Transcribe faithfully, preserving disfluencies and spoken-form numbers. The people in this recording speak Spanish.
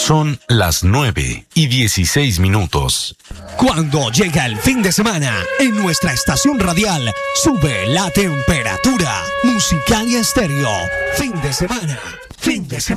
Son las nueve y dieciséis minutos. Cuando llega el fin de semana, en nuestra estación radial sube la temperatura. Musicalia Estéreo. Fin de semana. Fin de semana.